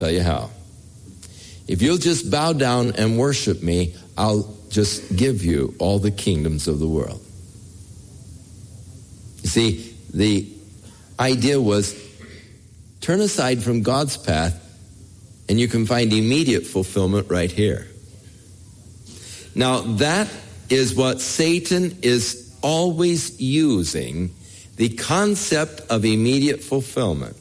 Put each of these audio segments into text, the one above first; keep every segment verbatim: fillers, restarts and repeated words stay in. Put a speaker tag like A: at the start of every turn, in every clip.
A: Tell you how. If you'll just bow down and worship me, I'll just give you all the kingdoms of the world. You see, the idea was turn aside from God's path and you can find immediate fulfillment right here. Now, that is what Satan is always using, the concept of immediate fulfillment.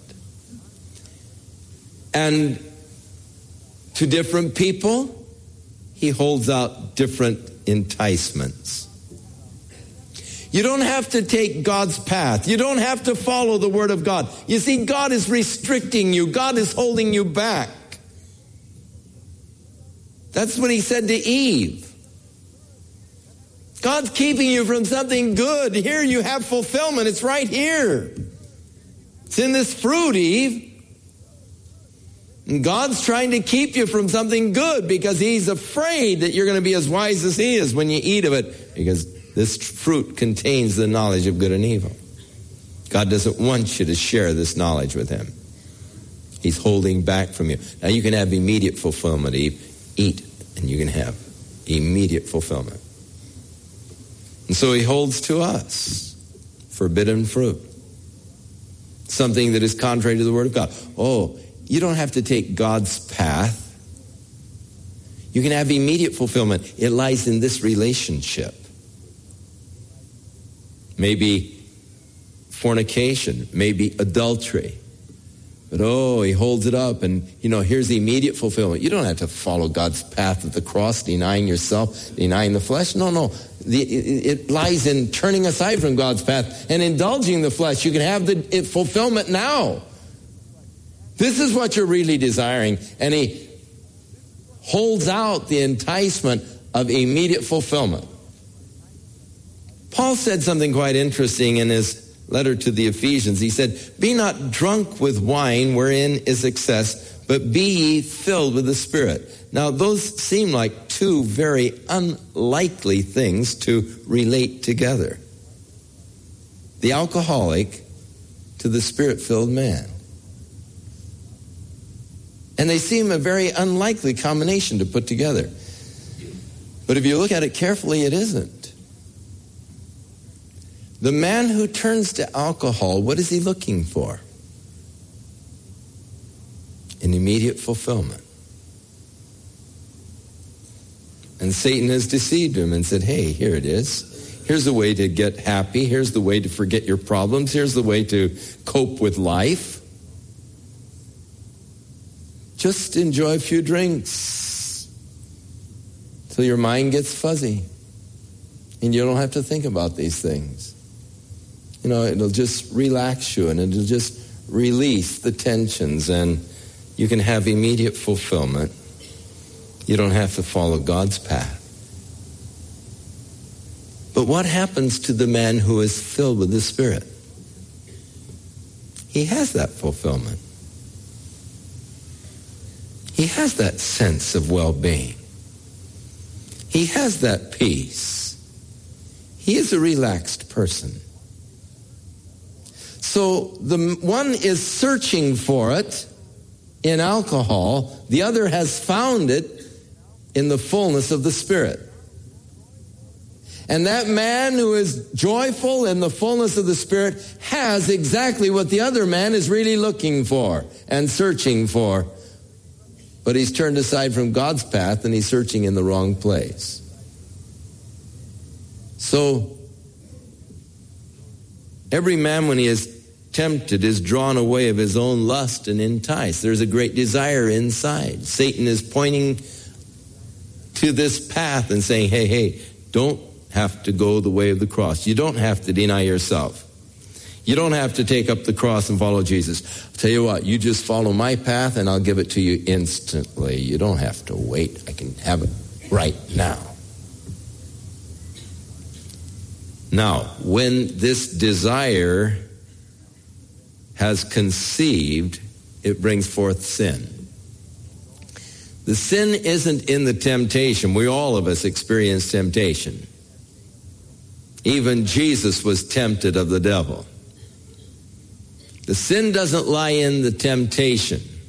A: And to different people, he holds out different enticements. You don't have to take God's path. You don't have to follow the Word of God. You see, God is restricting you. God is holding you back. That's what he said to Eve. God's keeping you from something good. Here you have fulfillment. It's right here. It's in this fruit, Eve. And God's trying to keep you from something good because he's afraid that you're going to be as wise as he is when you eat of it, because this fruit contains the knowledge of good and evil. God doesn't want you to share this knowledge with him. He's holding back from you. Now you can have immediate fulfillment, Eve. Eat, and you can have immediate fulfillment. And so he holds to us forbidden fruit. Something that is contrary to the Word of God. Oh, you don't have to take God's path. You can have immediate fulfillment. It lies in this relationship. Maybe fornication, maybe adultery. But oh, he holds it up and, you know, here's the immediate fulfillment. You don't have to follow God's path of the cross, denying yourself, denying the flesh. No, no. The, it, it lies in turning aside from God's path and indulging the flesh. You can have the it, fulfillment now. This is what you're really desiring. And he holds out the enticement of immediate fulfillment. Paul said something quite interesting in his letter to the Ephesians. He said, be not drunk with wine wherein is excess, but be ye filled with the Spirit. Now, those seem like two very unlikely things to relate together. The alcoholic to the Spirit-filled man. And they seem a very unlikely combination to put together. But if you look at it carefully, it isn't. The man who turns to alcohol, what is he looking for? An immediate fulfillment. And Satan has deceived him and said, hey, here it is. Here's the way to get happy. Here's the way to forget your problems. Here's the way to cope with life. Just enjoy a few drinks till your mind gets fuzzy and you don't have to think about these things. You know, it'll just relax you and it'll just release the tensions and you can have immediate fulfillment. You don't have to follow God's path. But what happens to the man who is filled with the Spirit? He has that fulfillment. He has that sense of well-being. He has that peace. He is a relaxed person. So the one is searching for it in alcohol. The other has found it in the fullness of the Spirit. And that man who is joyful in the fullness of the Spirit has exactly what the other man is really looking for and searching for. But he's turned aside from God's path and he's searching in the wrong place. So every man, when he is tempted, is drawn away of his own lust and enticed. There's a great desire inside. Satan is pointing to this path and saying, hey, hey, don't have to go the way of the cross. You don't have to deny yourself. You don't have to take up the cross and follow Jesus. I'll tell you what, you just follow my path and I'll give it to you instantly. You don't have to wait. I can have it right now. Now, when this desire has conceived, it brings forth sin. The sin isn't in the temptation. We all of us experience temptation. Even Jesus was tempted of the devil. The sin doesn't lie in the temptation.